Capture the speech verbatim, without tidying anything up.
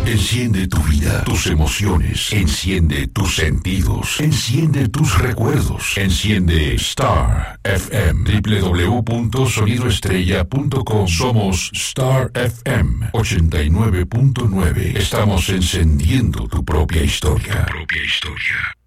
Enciende tu vida, tus emociones. Enciende tus sentidos. Enciende tus recuerdos. Enciende Star F M. doble u doble u doble u punto sonido estrella punto com. Somos Star F M ochenta y nueve punto nueve. Estamos encendiendo tu propia historia. Tu propia historia.